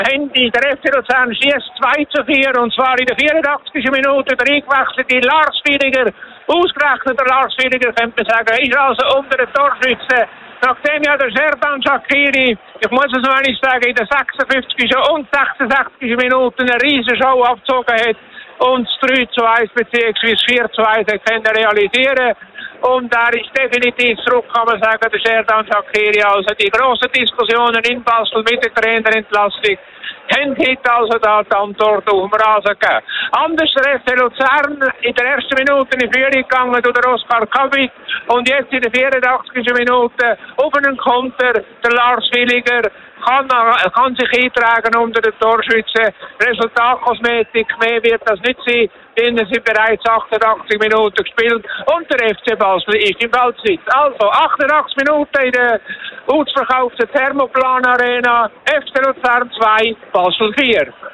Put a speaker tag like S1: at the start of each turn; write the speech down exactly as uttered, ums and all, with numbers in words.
S1: Handy, der F C Luzern schießt zwei zu vier und zwar in der vierundachtzigsten Minute der eingewechselte Lars Villiger. Ausgerechnet der Lars Villiger, könnte man sagen, ist also unter den Torschützen. Nachdem ja der Serdan Shaqiri, ich muss es noch einmal sagen, in der sechsundfünfzigsten und sechsundsechzigsten Minute eine riesen Show abgezogen hat und das drei zu eins bzw. vier zu eins können realisieren. Und er ist definitiv zurück, kann man sagen, der Serdan Shaqiri. Also die grossen Diskussionen in Basel mit der Trainerentlassung haben heute also da die Antwort auf dem Rasen gegeben. Anders der F C Luzern in der ersten Minute in Führung gegangen durch den Oskar Kabik und jetzt in der vierundachtzigsten Minute auf einen Konter der Lars Villiger kann, kann sich eintragen unter den Torschützen. Resultatkosmetik, mehr wird das nicht sein, denn es sind bereits achtundachtzig Minuten gespielt und der F C Basel ist im Ballbesitz. Also achtundachtzig Minuten in der ausverkauften Thermoplan Arena, F C Luzern zwei, Basel vier.